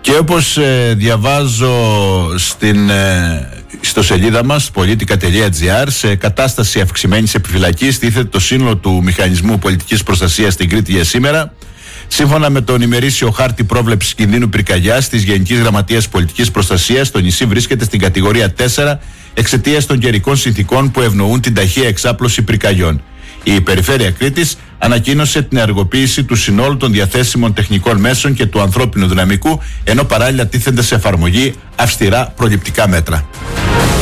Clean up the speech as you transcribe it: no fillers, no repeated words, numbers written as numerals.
Και όπως διαβάζω στο σελίδα μας politica.gr, σε κατάσταση αυξημένης επιφυλακής τίθεται το σύνολο του Μηχανισμού Πολιτικής Προστασίας στην Κρήτη για σήμερα. Σύμφωνα με τον ημερήσιο χάρτη πρόβλεψης κινδύνου πυρκαγιάς της Γενικής Γραμματείας Πολιτικής Προστασίας, το νησί βρίσκεται στην κατηγορία 4 εξαιτίας των καιρικών συνθηκών που ευνοούν την ταχεία εξάπλωση πυρκαγιών. Η Περιφέρεια Κρήτης ανακοίνωσε την ενεργοποίηση του συνόλου των διαθέσιμων τεχνικών μέσων και του ανθρώπινου δυναμικού, ενώ παράλληλα τίθενται σε εφαρμογή αυστηρά προληπτικά μέτρα.